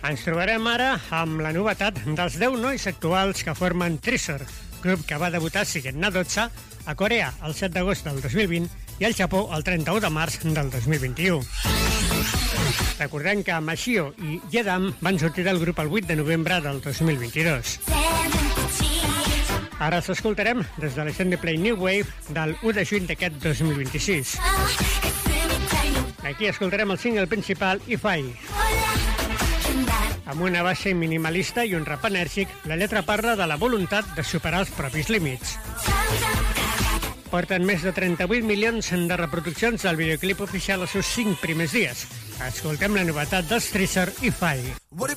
Ens trobarem ara amb la novetat dels 10 nois actuals que formen Treasure, grup que va debutar siguent-ne 12 a Corea el 7 d'agost del 2020 i al Japó el 31 de març del 2021. Recordem que Mashio i Yedam van sortir del grup el 8 de novembre del 2022. Ara els escoltarem des de l'Extended Play New Wave del 1 de juny d'aquest 2026. Aquí escoltarem el single principal, If I. Amb una base minimalista i un rap enèrgic, la lletra parla de la voluntat de superar els propis límits. Porten més de 38 milions de reproduccions del videoclip oficial als seus 5 primers dies. Escoltem la novetat dels Treasure, If I.